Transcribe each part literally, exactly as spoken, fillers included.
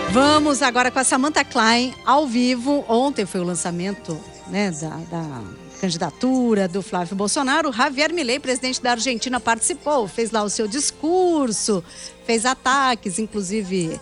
Vamos agora com a Samantha Klein, ao vivo. Ontem foi o lançamento, né, da, da candidatura do Flávio Bolsonaro. Javier Milei, presidente da Argentina, participou, fez lá o seu discurso, fez ataques, inclusive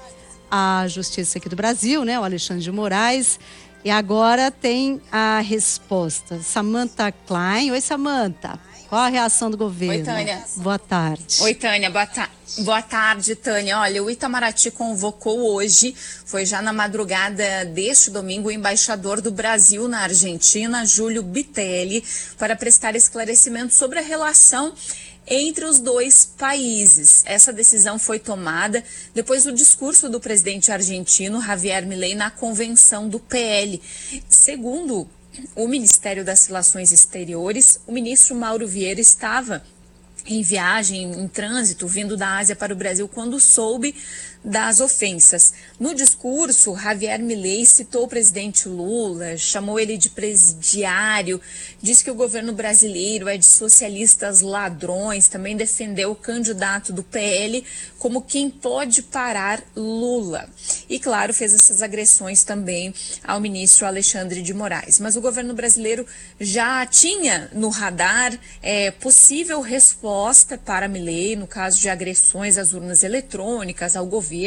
à justiça aqui do Brasil, né, o Alexandre de Moraes. E agora tem a resposta. Samantha Klein. Oi, Samantha. Qual a reação do governo? Oi, Tânia. Boa tarde. Oi, Tânia. Boa, ta Boa tarde, Tânia. Olha, o Itamaraty convocou hoje, foi já na madrugada deste domingo, o embaixador do Brasil na Argentina, Júlio Bitelli, para prestar esclarecimentos sobre a relação entre os dois países. Essa decisão foi tomada depois do discurso do presidente argentino, Javier Milei, na convenção do P L. Segundo o Ministério das Relações Exteriores, o ministro Mauro Vieira estava em viagem, em trânsito, vindo da Ásia para o Brasil, quando soube das ofensas. No discurso, Javier Milei citou o presidente Lula, chamou ele de presidiário, disse que o governo brasileiro é de socialistas ladrões, também defendeu o candidato do P L como quem pode parar Lula. E, claro, fez essas agressões também ao ministro Alexandre de Moraes. Mas o governo brasileiro já tinha no radar é, possível resposta para Milei, no caso de agressões às urnas eletrônicas, ao governo,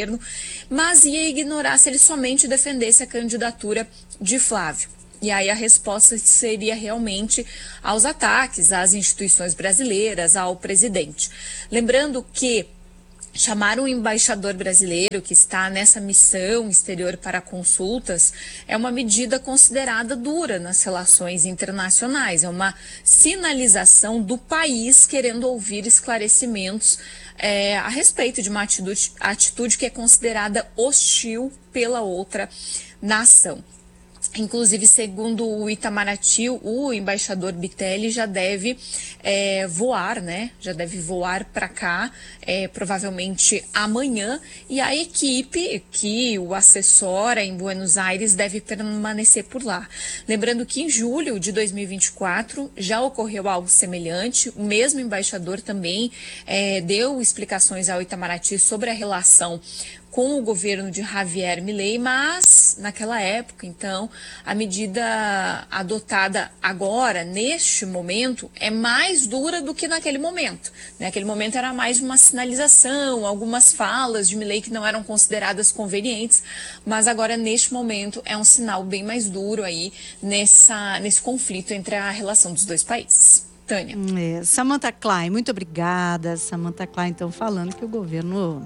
mas ia ignorar se ele somente defendesse a candidatura de Flávio. E aí a resposta seria realmente aos ataques às instituições brasileiras, ao presidente. Lembrando que chamar um embaixador brasileiro que está nessa missão exterior para consultas é uma medida considerada dura nas relações internacionais, é uma sinalização do país querendo ouvir esclarecimentos é, a respeito de uma atitude, atitude que é considerada hostil pela outra nação. Inclusive, segundo o Itamaraty, o embaixador Bitelli já deve é, voar, né? Já deve voar para cá, é, provavelmente amanhã. E a equipe que o assessora em Buenos Aires deve permanecer por lá. Lembrando que em julho de dois mil e vinte e quatro já ocorreu algo semelhante. O mesmo embaixador também é, deu explicações ao Itamaraty sobre a relação com o governo de Javier Milei, mas naquela época, então, a medida adotada agora, neste momento, é mais dura do que naquele momento. Naquele momento era mais uma sinalização, algumas falas de Milei que não eram consideradas convenientes, mas agora, neste momento, é um sinal bem mais duro aí nessa, nesse conflito entre a relação dos dois países. Tânia. É, Samantha Klein, muito obrigada. Samantha Klein, então, falando que o governo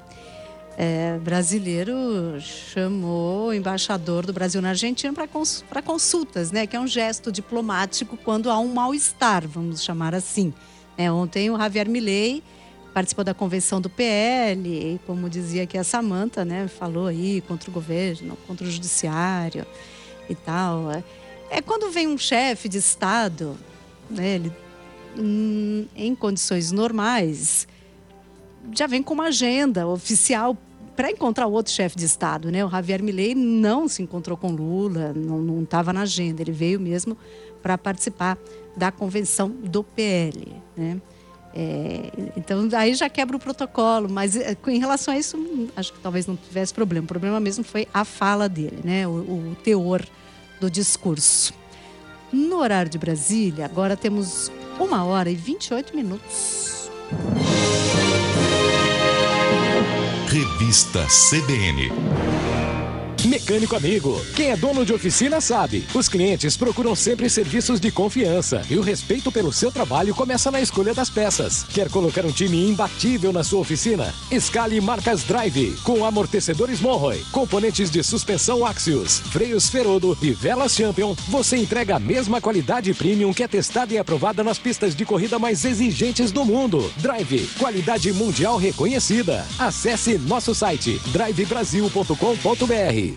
É, brasileiro chamou o embaixador do Brasil na Argentina para cons para consultas, né? Que é um gesto diplomático quando há um mal-estar, vamos chamar assim. É, ontem o Javier Milei participou da convenção do P L e, como dizia aqui a Samantha, né? Falou aí contra o governo, contra o judiciário e tal. É, é quando vem um chefe de Estado, né? Ele, hum, em condições normais, já vem com uma agenda oficial para encontrar o outro chefe de Estado, né? O Javier Milei não se encontrou com Lula, não estava na agenda, ele veio mesmo para participar da convenção do P L, né? É, então, aí já quebra o protocolo, mas em relação a isso, acho que talvez não tivesse problema. O problema mesmo foi a fala dele, né? O, o teor do discurso. No horário de Brasília, agora temos uma hora e vinte e oito minutos. Revista C B N. Mecânico amigo, quem é dono de oficina sabe. Os clientes procuram sempre serviços de confiança e o respeito pelo seu trabalho começa na escolha das peças. Quer colocar um time imbatível na sua oficina? Escale marcas Drive, com amortecedores Monroe, componentes de suspensão Axios, freios Ferodo e velas Champion. Você entrega a mesma qualidade premium que é testada e aprovada nas pistas de corrida mais exigentes do mundo. Drive, qualidade mundial reconhecida. Acesse nosso site drive brasil ponto com ponto br.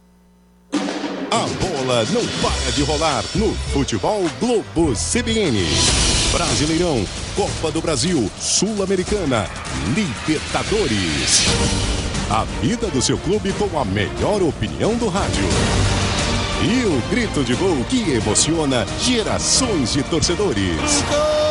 A bola não para de rolar no Futebol Globo C B N. Brasileirão, Copa do Brasil, Sul-Americana, Libertadores. A vida do seu clube com a melhor opinião do rádio. E o grito de gol que emociona gerações de torcedores.